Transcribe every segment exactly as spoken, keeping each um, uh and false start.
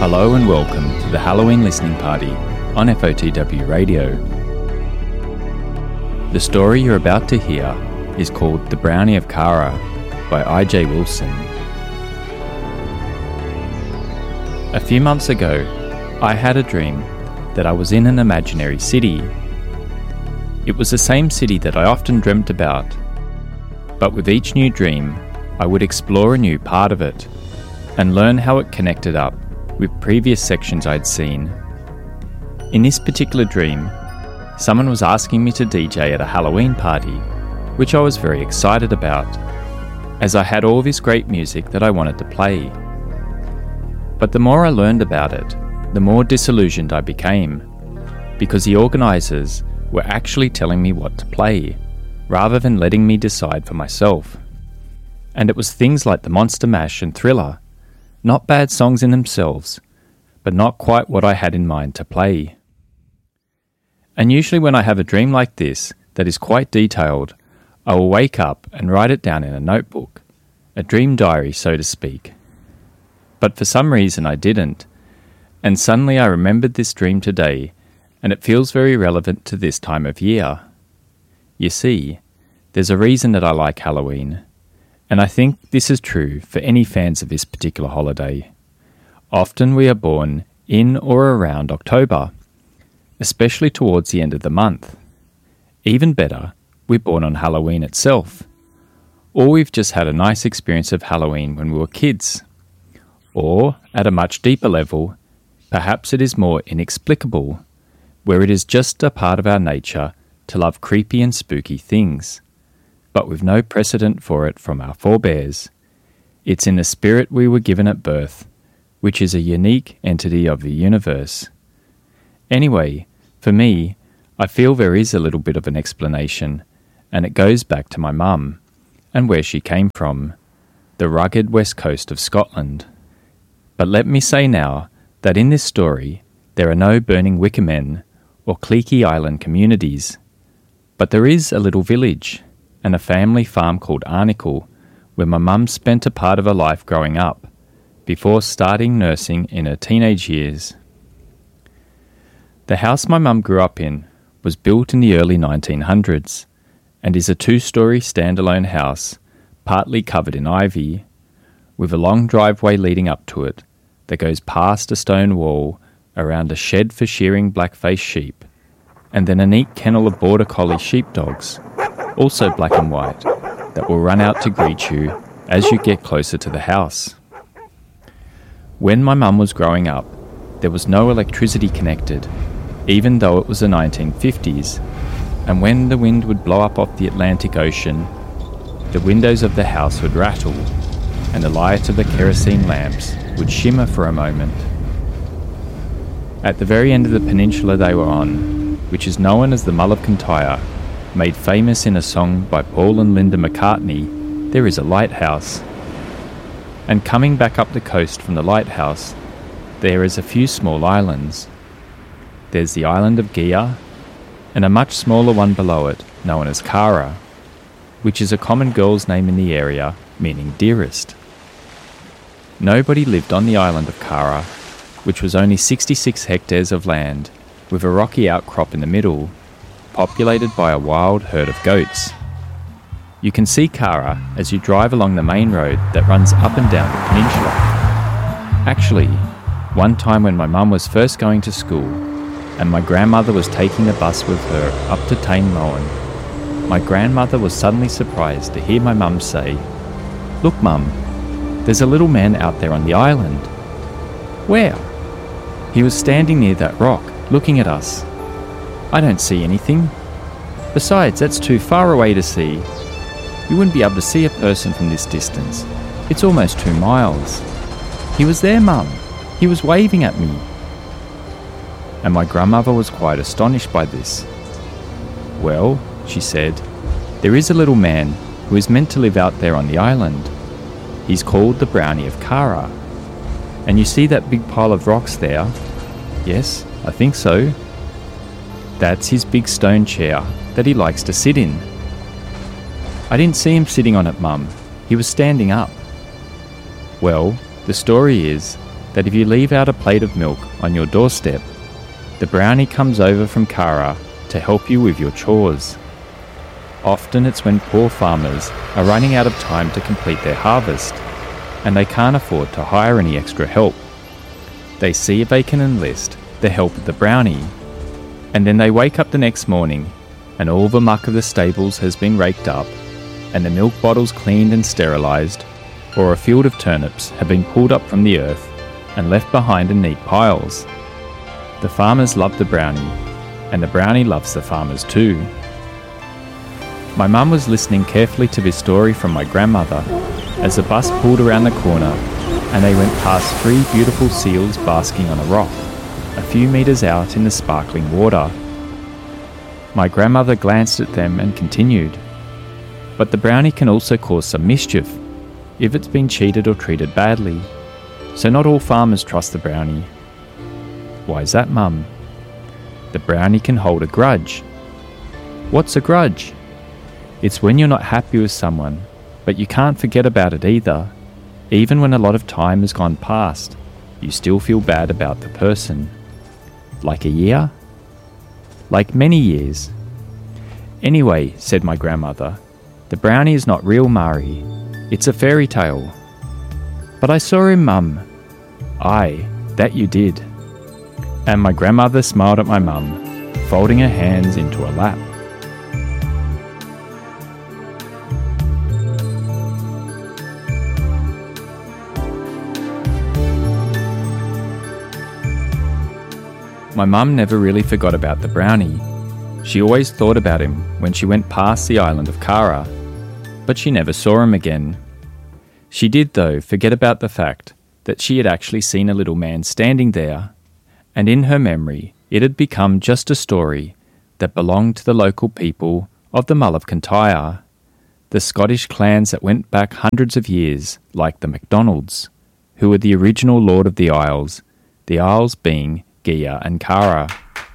Hello and welcome to the Halloween listening party on F O T W Radio. The story you're about to hear is called The Brownie of Cara by I J Wilson. A few months ago, I had a dream that I was in an imaginary city. It was the same city that I often dreamt about, but with each new dream, I would explore a new part of it and learn how it connected up with previous sections I'd seen. In this particular dream, someone was asking me to D J at a Halloween party, which I was very excited about, as I had all this great music that I wanted to play. But the more I learned about it, the more disillusioned I became, because the organisers were actually telling me what to play, rather than letting me decide for myself. And it was things like the Monster Mash and Thriller, not bad songs in themselves, but not quite what I had in mind to play. And usually when I have a dream like this that is quite detailed, I will wake up and write it down in a notebook, a dream diary so to speak. But for some reason I didn't, and suddenly I remembered this dream today, and it feels very relevant to this time of year. You see, there's a reason that I like Halloween, and I think this is true for any fans of this particular holiday. Often we are born in or around October, especially towards the end of the month. Even better, we're born on Halloween itself. Or we've just had a nice experience of Halloween when we were kids. Or, at a much deeper level, perhaps it is more inexplicable, where it is just a part of our nature to love creepy and spooky things, but with no precedent for it from our forebears. It's in the spirit we were given at birth, which is a unique entity of the universe. Anyway, for me, I feel there is a little bit of an explanation, and it goes back to my mum, and where she came from, the rugged west coast of Scotland. But let me say now that in this story, there are no burning wicker men or cliquey island communities, but there is a little village and a family farm called Arnicle, where my mum spent a part of her life growing up, before starting nursing in her teenage years. The house my mum grew up in was built in the early nineteen hundreds, and is a two-storey standalone house, partly covered in ivy, with a long driveway leading up to it that goes past a stone wall around a shed for shearing black-faced sheep, and then a neat kennel of border collie sheepdogs, also black and white, that will run out to greet you as you get closer to the house. When my mum was growing up, there was no electricity connected, even though it was the nineteen fifties, and when the wind would blow up off the Atlantic Ocean, the windows of the house would rattle, and the light of the kerosene lamps would shimmer for a moment. At the very end of the peninsula they were on, which is known as the Mull of Kintyre, made famous in a song by Paul and Linda McCartney, there is a lighthouse. And coming back up the coast from the lighthouse, there is a few small islands. There's the island of Gia, and a much smaller one below it, known as Cara, which is a common girl's name in the area, meaning dearest. Nobody lived on the island of Cara, which was only sixty-six hectares of land, with a rocky outcrop in the middle, populated by a wild herd of goats. You can see Cara as you drive along the main road that runs up and down the peninsula. Actually, one time when my mum was first going to school, and my grandmother was taking the bus with her up to Tain Moen, my grandmother was suddenly surprised to hear my mum say, "Look, Mum, there's a little man out there on the island." "Where?" "He was standing near that rock, looking at us." "I don't see anything. Besides, that's too far away to see. You wouldn't be able to see a person from this distance. It's almost two miles." "He was there, Mum. He was waving at me." And my grandmother was quite astonished by this. "Well," she said, "there is a little man who is meant to live out there on the island. He's called the Brownie of Cara. And you see that big pile of rocks there?" "Yes, I think so." "That's his big stone chair that he likes to sit in." "I didn't see him sitting on it, Mum. He was standing up." Well, the story is that if you leave out a plate of milk on your doorstep, the brownie comes over from Kara to help you with your chores. Often it's when poor farmers are running out of time to complete their harvest, and they can't afford to hire any extra help. They see if they can enlist the help of the brownie, and then they wake up the next morning and all the muck of the stables has been raked up, and the milk bottles cleaned and sterilised, or a field of turnips have been pulled up from the earth and left behind in neat piles. The farmers love the brownie, and the brownie loves the farmers too. My mum was listening carefully to this story from my grandmother as the bus pulled around the corner and they went past three beautiful seals basking on a rock, a few metres out in the sparkling water. My grandmother glanced at them and continued, "But the brownie can also cause some mischief if it's been cheated or treated badly, so not all farmers trust the brownie." "Why's that, Mum?" "The brownie can hold a grudge." "What's a grudge?" "It's when you're not happy with someone, but you can't forget about it either. Even when a lot of time has gone past, you still feel bad about the person." "Like a year?" "Like many years." "Anyway," said my grandmother, "the brownie is not real, Mari. It's a fairy tale." "But I saw him, Mum." "Aye, that you did." And my grandmother smiled at my mum, folding her hands into her lap. My mum never really forgot about the brownie. She always thought about him when she went past the island of Kara, but she never saw him again. She did, though, forget about the fact that she had actually seen a little man standing there, and in her memory it had become just a story that belonged to the local people of the Mull of Kintyre, the Scottish clans that went back hundreds of years, like the MacDonalds, who were the original Lord of the Isles, the Isles being Gia and Kara.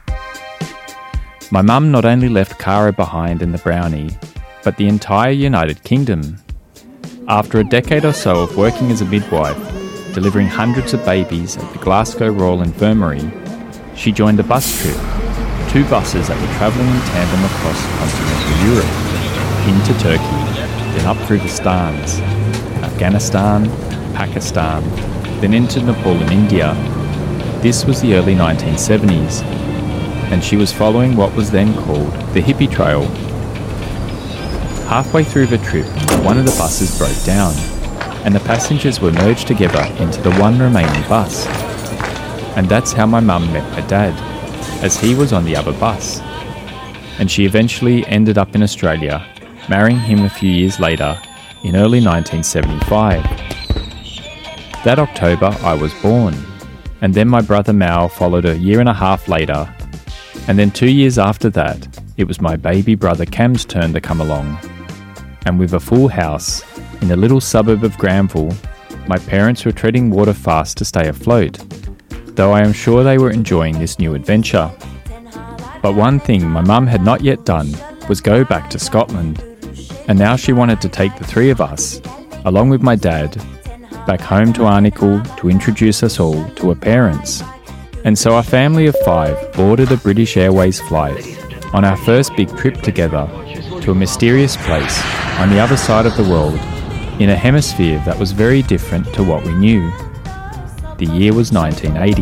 My mum not only left Kara behind and the brownie, but the entire United Kingdom. After a decade or so of working as a midwife, delivering hundreds of babies at the Glasgow Royal Infirmary, she joined a bus trip, two buses that were travelling in tandem across continental Europe, into Turkey, then up through the Stans, Afghanistan, Pakistan, then into Nepal and India. This was the early nineteen seventies, and she was following what was then called the Hippie Trail. Halfway through the trip, one of the buses broke down, and the passengers were merged together into the one remaining bus. And that's how my mum met my dad, as he was on the other bus. And she eventually ended up in Australia, marrying him a few years later, in early nineteen seventy-five. That October I was born, and then my brother Mal followed a year and a half later, and then two years after that, it was my baby brother Cam's turn to come along. And with a full house, in a little suburb of Granville, my parents were treading water fast to stay afloat, though I am sure they were enjoying this new adventure. But one thing my mum had not yet done was go back to Scotland, and now she wanted to take the three of us, along with my dad, back home to Arnicle to introduce us all to her parents. And so a family of five boarded a British Airways flight on our first big trip together to a mysterious place on the other side of the world, in a hemisphere that was very different to what we knew. The year was nineteen eighty.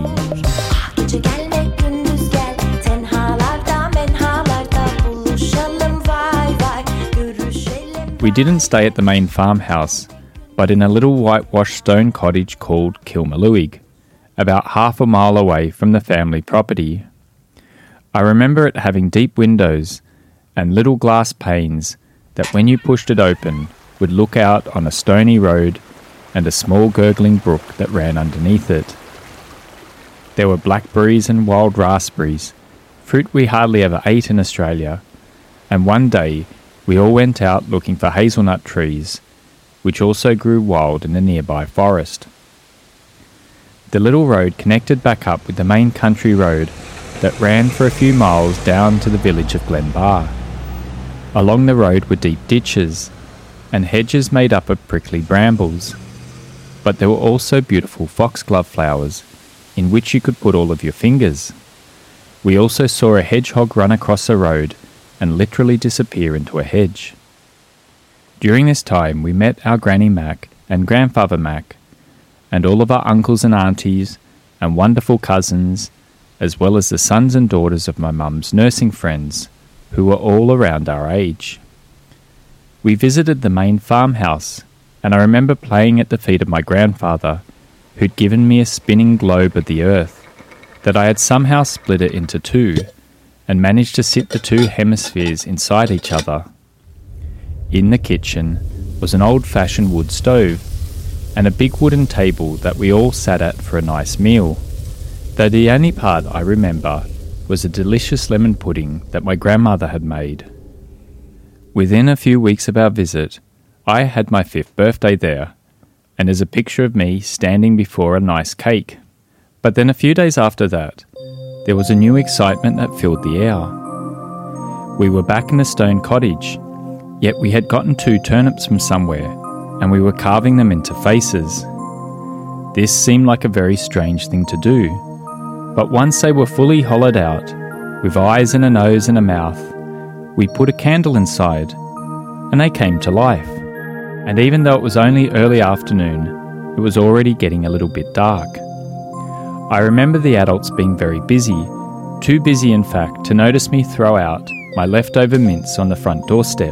We didn't stay at the main farmhouse, but in a little whitewashed stone cottage called Kilmalooig, about half a mile away from the family property. I remember it having deep windows and little glass panes that when you pushed it open would look out on a stony road and a small gurgling brook that ran underneath it. There were blackberries and wild raspberries, fruit we hardly ever ate in Australia, and one day we all went out looking for hazelnut trees, which also grew wild in the nearby forest. The little road connected back up with the main country road that ran for a few miles down to the village of Glenbar. Along the road were deep ditches, and hedges made up of prickly brambles. but there were also beautiful foxglove flowers in which you could put all of your fingers. We also saw a hedgehog run across a road and literally disappear into a hedge. During this time, we met our Granny Mac and Grandfather Mac, and all of our uncles and aunties and wonderful cousins, as well as the sons and daughters of my mum's nursing friends, who were all around our age. We visited the main farmhouse, and I remember playing at the feet of my grandfather, who'd given me a spinning globe of the earth, that I had somehow split it into two, and managed to sit the two hemispheres inside each other. In the kitchen was an old-fashioned wood stove, and a big wooden table that we all sat at for a nice meal, though the only part I remember was a delicious lemon pudding that my grandmother had made. Within a few weeks of our visit, I had my fifth birthday there, and there's a picture of me standing before a nice cake. But then a few days after that, there was a new excitement that filled the air. We were back in the stone cottage, yet we had gotten two turnips from somewhere, and we were carving them into faces. This seemed like a very strange thing to do, but once they were fully hollowed out, with eyes and a nose and a mouth, we put a candle inside, and they came to life. And even though it was only early afternoon, it was already getting a little bit dark. I remember the adults being very busy, too busy in fact to notice me throw out my leftover mints on the front doorstep.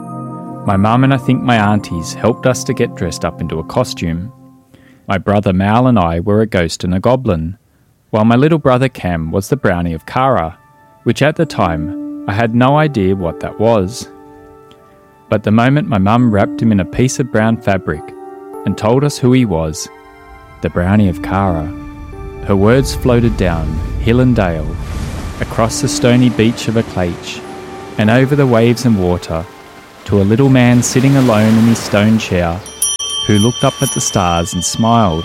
My mum and I think my aunties helped us to get dressed up into a costume. My brother Mal and I were a ghost and a goblin, while my little brother Cam was the brownie of Kara, which at the time I had no idea what that was. But the moment my mum wrapped him in a piece of brown fabric and told us who he was, the brownie of Kara, her words floated down hill and dale, across the stony beach of a Claich, and over the waves and water, to a little man sitting alone in his stone chair, who looked up at the stars and smiled.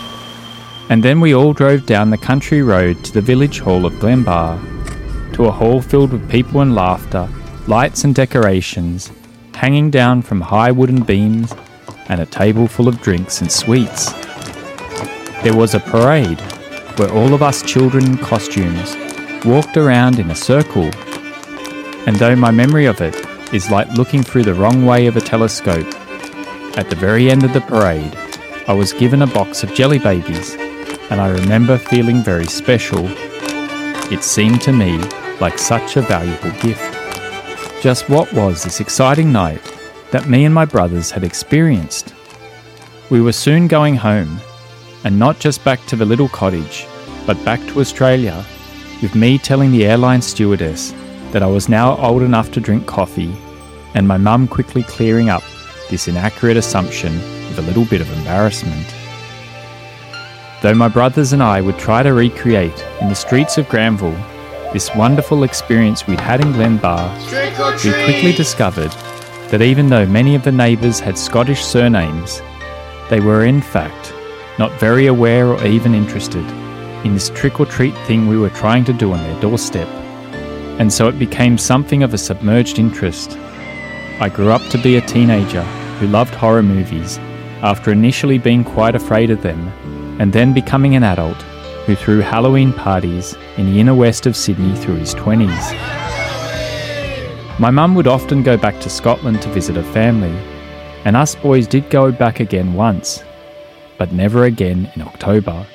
And then we all drove down the country road to the village hall of Glenbar, to a hall filled with people and laughter, lights and decorations, hanging down from high wooden beams, and a table full of drinks and sweets. There was a parade, where all of us children in costumes walked around in a circle, and though my memory of it is like looking through the wrong way of a telescope, at the very end of the parade, I was given a box of jelly babies, and I remember feeling very special. It seemed to me like such a valuable gift. Just what was this exciting night that me and my brothers had experienced? We were soon going home, and not just back to the little cottage, but back to Australia, with me telling the airline stewardess that I was now old enough to drink coffee, and my mum quickly clearing up this inaccurate assumption with a little bit of embarrassment. Though my brothers and I would try to recreate in the streets of Granville this wonderful experience we'd had in Glenbar, we quickly discovered that even though many of the neighbours had Scottish surnames, they were in fact not very aware or even interested in this trick-or-treat thing we were trying to do on their doorstep. And so it became something of a submerged interest. I grew up to be a teenager who loved horror movies after initially being quite afraid of them, and then becoming an adult who threw Halloween parties in the inner west of Sydney through his twenties. My mum would often go back to Scotland to visit her family, and us boys did go back again once, but never again in October.